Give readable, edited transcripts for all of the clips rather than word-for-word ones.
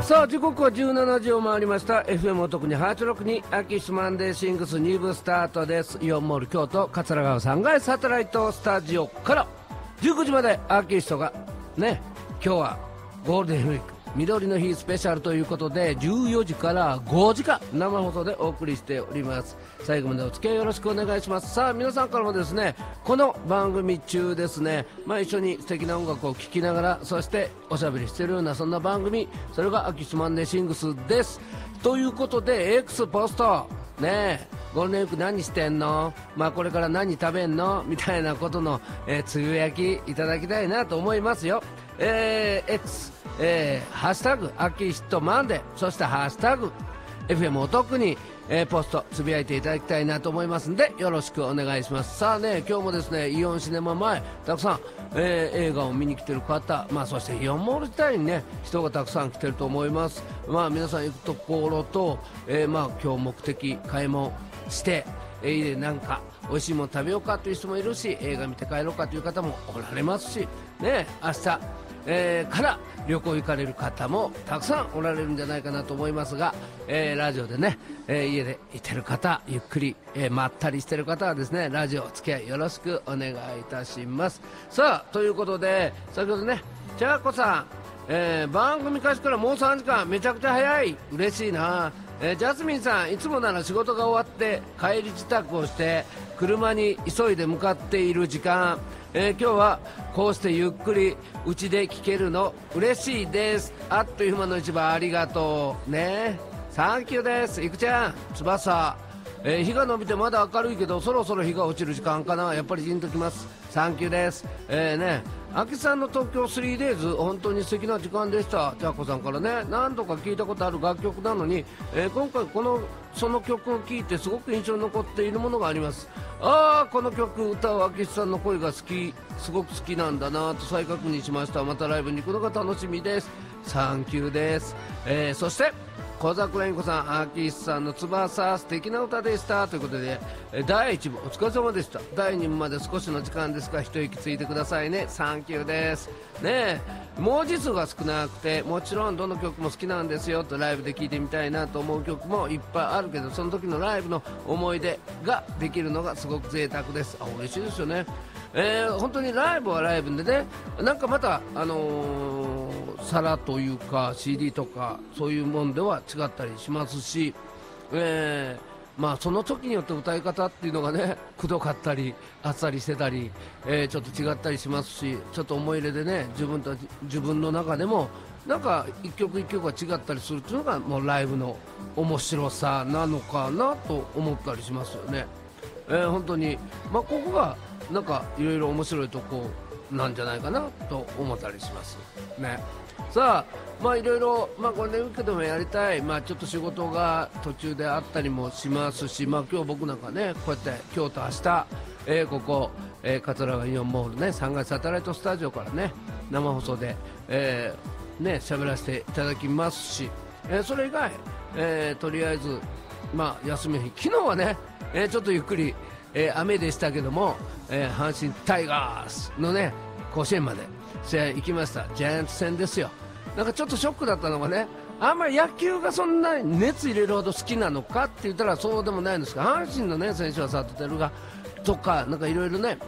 さあ時刻は17時を回りました。 FM お得に862秋スマンデーシングス2部スタートです。イオンモール京都桂川3階サテライトスタジオから19時までアーティストがね、今日はゴールデンウィーク緑の日スペシャルということで14時から5時間生放送でお送りしております。最後までお付き合いよろしくお願いします。さあ皆さんからもですね、この番組中ですね、一緒に素敵な音楽を聴きながらそしておしゃべりしているようなそんな番組、それが秋スマンデーシングスですということで X ポストねえ、ゴールデンウィーク何してんの、これから何食べんのみたいなことの、つぶやきいただきたいなと思いますよ。X、ハッシュタグ秋ヒットマンデー、そしてハッシュタグ FM お得に、ポストつぶやいていただきたいなと思いますんでよろしくお願いします。さあね、今日もですねイオンシネマ前たくさん、映画を見に来てる方、そしてイオンモール自体にね人がたくさん来てると思います。皆さん行くところと、今日目的買い物してなんか美味しいもの食べようかという人もいるし、映画見て帰ろうかという方もおられますしね、明日、から旅行行かれる方もたくさんおられるんじゃないかなと思いますが、ラジオでね、家でいてる方ゆっくり、まったりしてる方はですねラジオお付き合いよろしくお願いいたします。さあということで先ほどねちゃーこさん、番組開始からもう3時間めちゃくちゃ早い、嬉しいな。ジャスミンさん、いつもなら仕事が終わって帰り支度をして車に急いで向かっている時間、今日はこうしてゆっくりうちで聞けるの嬉しいです。あっという間の一番ありがとうね、サンキューです。いくちゃん翼、日が伸びてまだ明るいけどそろそろ日が落ちる時間かな、やっぱりじんときます。サンキューです。秋さんの東京 3days 本当に素敵な時間でした。ジャコさんからね、何度か聞いたことある楽曲なのに、今回その曲を聴いてすごく印象に残っているものがあります。この曲歌う秋さんの声がすごく好きなんだなと再確認しました。またライブに行くのが楽しみです。サンキューです。そして小桜井子さん、秋さんの翼素敵な歌でしたということで、第1部お疲れ様でした。第2部まで少しの時間ですが一息ついてくださいね。サンキューですね。文字数が少なくてもちろんどの曲も好きなんですよと、ライブで聴いてみたいなと思う曲もいっぱいあるけど、その時のライブの思い出ができるのがすごく贅沢です。嬉しいですよね。本当にライブはライブでね、なんかまた皿というか CD とかそういうもんでは違ったりしますし、その時によって歌い方っていうのがねくどかったりあっさりしてたり、ちょっと違ったりしますし、ちょっと思い入れでね自分の中でもなんか一曲一曲が違ったりするっていうのがもうライブの面白さなのかなと思ったりしますよね。本当に、ここがなんかいろいろ面白いとこなんじゃないかなと思ったりしますね。さあいろいろゴールデンウィークでもやりたい、ちょっと仕事が途中であったりもしますし、今日僕なんかねこうやって今日と明日、ここ、桂川イオンモールね3階サテライトスタジオからね生放送で喋らせていただきますし、それ以外、とりあえず休みの日、昨日はね、ちょっとゆっくり、雨でしたけども、阪神タイガースのね甲子園まで試合行きました。ジャイアンツ戦ですよ。なんかちょっとショックだったのがね、あんまり野球がそんなに熱入れるほど好きなのかって言ったらそうでもないんですが、阪神のね選手は佐藤輝がとかなんかいろいろね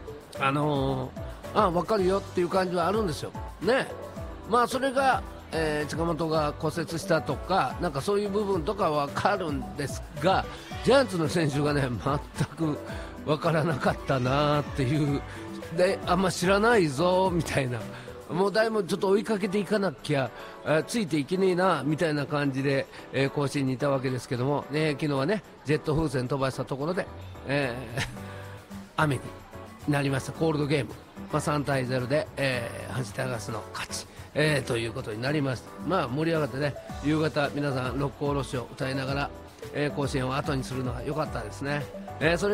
分かるよっていう感じはあるんですよね。それが、近本が骨折したとかなんかそういう部分とか分かるんですが、ジャイアンツの選手がね全く分からなかったなっていうで、あんま知らないぞみたいな、もうだいぶちょっと追いかけていかなきゃついていけねえなみたいな感じで、甲子園にいたわけですけども、昨日はねジェット風船飛ばしたところで、雨になりました。コールドゲーム、3対0で、阪神タイガースの勝ち、ということになりました。盛り上がってね、夕方皆さん六甲おろしを歌いながら、甲子園を後にするのが良かったですね。それ